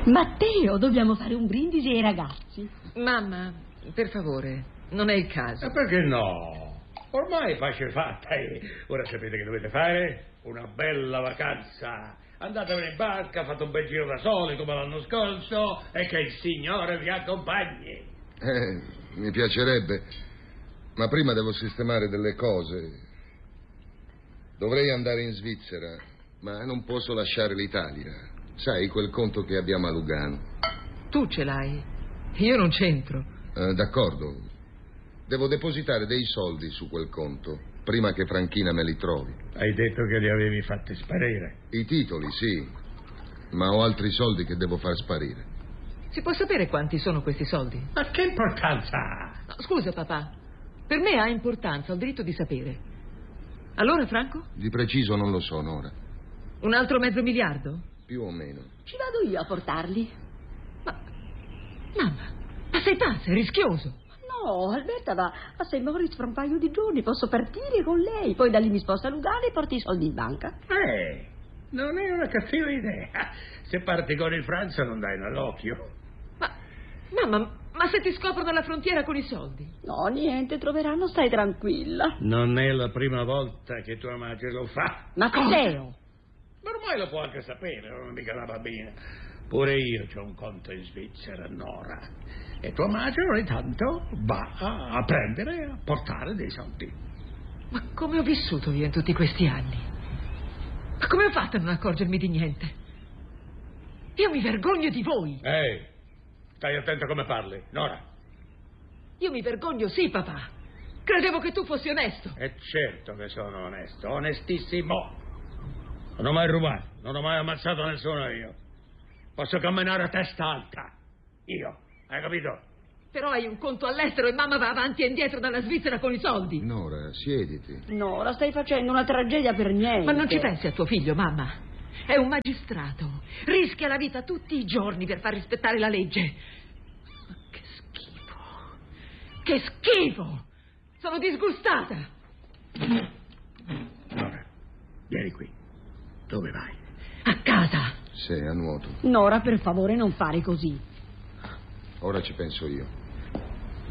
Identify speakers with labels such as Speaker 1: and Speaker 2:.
Speaker 1: Matteo, dobbiamo fare un brindisi ai ragazzi.
Speaker 2: Mamma, per favore, non è il caso.
Speaker 3: E perché no? Ormai pace fatta e ora sapete che dovete fare? Una bella vacanza. Andatevene in barca, fate un bel giro da sole come l'anno scorso e che il Signore vi accompagni.
Speaker 4: Mi piacerebbe, ma prima devo sistemare delle cose. Dovrei andare in Svizzera, ma non posso lasciare l'Italia. Sai, quel conto che abbiamo a Lugano.
Speaker 2: Tu ce l'hai, io non c'entro.
Speaker 4: D'accordo. Devo depositare dei soldi su quel conto, prima che Franchina me li trovi.
Speaker 3: Hai detto che li avevi fatti sparire.
Speaker 4: I titoli, sì, ma ho altri soldi che devo far sparire.
Speaker 2: Si può sapere quanti sono questi soldi?
Speaker 3: Ma che importanza ha?
Speaker 2: No, scusa, papà. Per me ha importanza, ho il diritto di sapere. Allora, Franco?
Speaker 4: Di preciso non lo so, Nora.
Speaker 2: Un altro $500 milioni?
Speaker 4: Più o meno.
Speaker 1: Ci vado io a portarli.
Speaker 2: Mamma, ma sei pazza, è rischioso.
Speaker 1: No, Alberta va a St. Moritz fra un paio di giorni. Posso partire con lei. Poi da lì mi sposto a Lugano e porto i soldi in banca.
Speaker 3: Non è una cattiva idea. Se parti con il Francia non dai nell'occhio.
Speaker 2: Mamma, ma se ti scoprono alla frontiera con i soldi?
Speaker 1: No, niente, troveranno, stai tranquilla.
Speaker 3: Non è la prima volta che tua madre lo fa.
Speaker 1: Matteo!
Speaker 3: Ma ormai lo può anche sapere, non è mica una bambina. Pure io c'ho un conto in Svizzera, Nora. E tua madre ogni tanto va a prendere e a portare dei soldi.
Speaker 2: Ma come ho vissuto io in tutti questi anni? Ma come ho fatto a non accorgermi di niente? Io mi vergogno di voi.
Speaker 3: Ehi, stai attento come parli, Nora.
Speaker 2: Io mi vergogno, sì, papà. Credevo che tu fossi onesto.
Speaker 3: E certo che sono onesto, onestissimo. Non ho mai rubato, non ho mai ammazzato nessuno io. Posso camminare a testa alta. Io, hai capito?
Speaker 2: Però hai un conto all'estero e mamma va avanti e indietro dalla Svizzera con i soldi.
Speaker 4: Nora, siediti.
Speaker 1: No, la stai facendo una tragedia per niente.
Speaker 2: Ma non ci pensi a tuo figlio, mamma? È un magistrato. Rischia la vita tutti i giorni per far rispettare la legge. Ma che schifo. Che schifo! Sono disgustata.
Speaker 3: Nora, vieni qui. Dove vai?
Speaker 2: A casa.
Speaker 4: Sì, a nuoto.
Speaker 1: Nora, per favore, non fare così.
Speaker 4: Ora ci penso io.